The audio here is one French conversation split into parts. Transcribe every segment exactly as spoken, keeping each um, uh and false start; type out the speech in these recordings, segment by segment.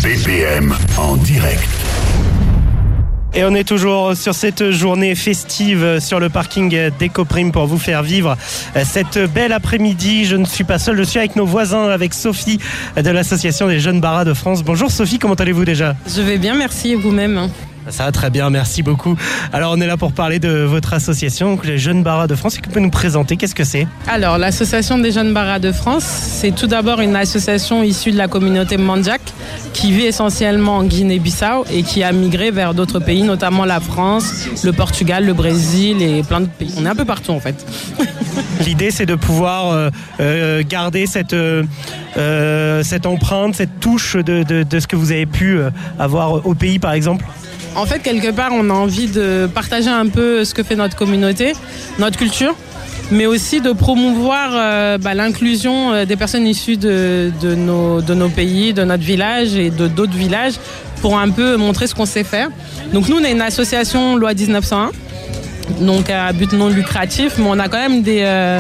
B P M en direct. Et on est toujours sur cette journée festive sur le parking d'Ecoprime pour vous faire vivre cette belle après-midi. Je ne suis pas seul, je suis avec nos voisins, avec Sophie de l'association des Jeunes Baras de France. Bonjour Sophie, comment allez-vous déjà ? Je vais bien, merci, et vous-même ? Ça va très bien, merci beaucoup. Alors on est là pour parler de votre association, donc les Jeunes Baras de France. Est-ce que vous pouvez nous présenter, qu'est-ce que c'est ? Alors l'association des Jeunes Baras de France, c'est tout d'abord une association issue de la communauté Mandjak qui vit essentiellement en Guinée-Bissau et qui a migré vers d'autres pays, notamment la France, le Portugal, le Brésil et plein de pays. On est un peu partout en fait. L'idée c'est de pouvoir euh, euh, garder cette, euh, euh, cette empreinte, cette touche de, de, de ce que vous avez pu euh, avoir au pays par exemple. En fait, quelque part, on a envie de partager un peu ce que fait notre communauté, notre culture, mais aussi de promouvoir euh, bah, l'inclusion euh, des personnes issues de, de, nos, de nos pays, de notre village et de d'autres villages pour un peu montrer ce qu'on sait faire. Donc nous, on est une association loi dix-neuf cent un, donc à but non lucratif, mais on a quand même des... Euh,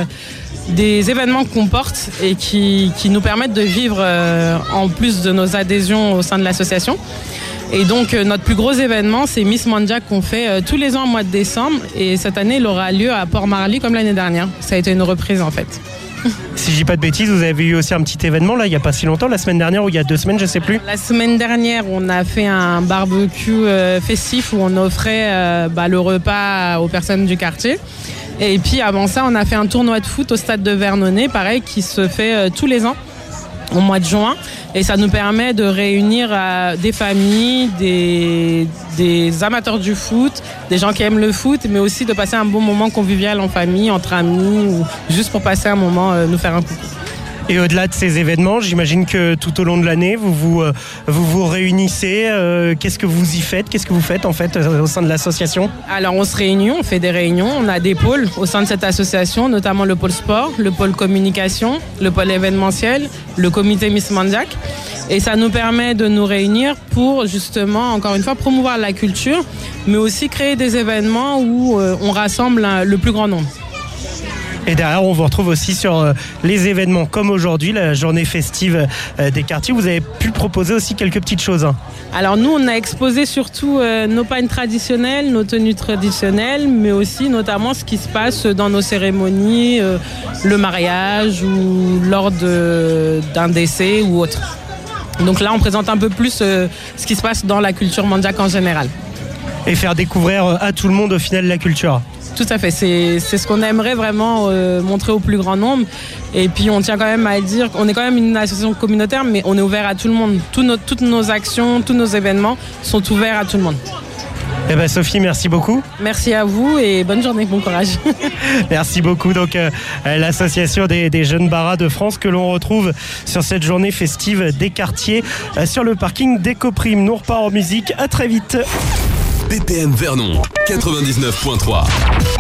des événements qu'on porte et qui, qui nous permettent de vivre euh, en plus de nos adhésions au sein de l'association. Et donc euh, notre plus gros événement, c'est Miss Mandjak qu'on fait euh, tous les ans au mois de décembre, et cette année il aura lieu à Port-Marly comme l'année dernière. Ça a été une reprise en fait. Si je dis pas de bêtises, vous avez eu aussi un petit événement là il y a pas si longtemps, la semaine dernière ou il y a deux semaines, je sais plus. La semaine dernière, on a fait un barbecue euh, festif où on offrait euh, bah, le repas aux personnes du quartier. Et puis avant ça, on a fait un tournoi de foot au stade de Vernonnet, pareil, qui se fait euh, tous les ans au mois de juin. Et ça nous permet de réunir euh, des familles, des, des amateurs du foot, des gens qui aiment le foot, mais aussi de passer un bon moment convivial en famille, entre amis, ou juste pour passer un moment, euh, nous faire un coucou. Et au-delà de ces événements, j'imagine que tout au long de l'année, vous vous, euh, vous, vous réunissez. Euh, qu'est-ce que vous y faites ? Qu'est-ce que vous faites en fait euh, au sein de l'association ? Alors on se réunit, on fait des réunions. On a des pôles au sein de cette association, notamment le pôle sport, le pôle communication, le pôle événementiel, le comité Miss Mandjak. Et ça nous permet de nous réunir pour justement, encore une fois, promouvoir la culture, mais aussi créer des événements où euh, on rassemble un, le plus grand nombre. Et derrière, on vous retrouve aussi sur euh, les événements comme aujourd'hui, la journée festive euh, des quartiers. Vous avez pu proposer aussi quelques petites choses. Hein. Alors nous, on a exposé surtout euh, nos pagnes traditionnelles, nos tenues traditionnelles, mais aussi notamment ce qui se passe dans nos cérémonies, euh, le mariage ou lors de, d'un décès ou autre. Donc là, on présente un peu plus euh, ce qui se passe dans la culture mandjak en général. Et faire découvrir à tout le monde au final la culture. Tout à fait, c'est, c'est ce qu'on aimerait vraiment euh, montrer au plus grand nombre. Et puis on tient quand même à dire qu'on est quand même une association communautaire, mais on est ouvert à tout le monde. Tout nos, toutes nos actions, tous nos événements sont ouverts à tout le monde. Eh ben Sophie, merci beaucoup. Merci à vous et bonne journée, bon courage. Merci beaucoup. Donc euh, l'association des, des Jeunes Baras de France que l'on retrouve sur cette journée festive des quartiers euh, sur le parking d'Ecoprime. Nous repart en musique. À très vite. B P M Vernon quatre-vingt-dix-neuf point trois.